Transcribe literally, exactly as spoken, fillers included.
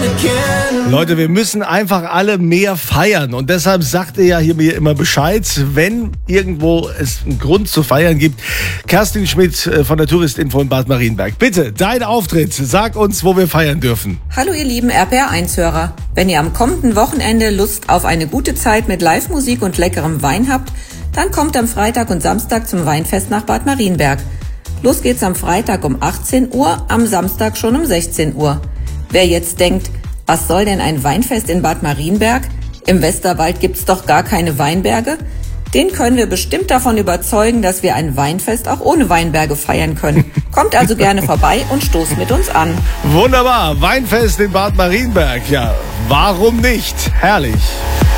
Leute, wir müssen einfach alle mehr feiern und deshalb sagt ihr ja hier mir immer Bescheid, wenn irgendwo es einen Grund zu feiern gibt. Kerstin Schmidt von der Touristinfo in Bad Marienberg. Bitte, dein Auftritt. Sag uns, wo wir feiern dürfen. Hallo ihr lieben R P R eins-Hörer. Wenn ihr am kommenden Wochenende Lust auf eine gute Zeit mit Live-Musik und leckerem Wein habt, dann kommt am Freitag und Samstag zum Weinfest nach Bad Marienberg. Los geht's am Freitag um achtzehn Uhr, am Samstag schon um sechzehn Uhr. Wer jetzt denkt, was soll denn ein Weinfest in Bad Marienberg? Im Westerwald gibt's doch gar keine Weinberge. Den können wir bestimmt davon überzeugen, dass wir ein Weinfest auch ohne Weinberge feiern können. Kommt also gerne vorbei und stoßt mit uns an. Wunderbar, Weinfest in Bad Marienberg. Ja, warum nicht? Herrlich.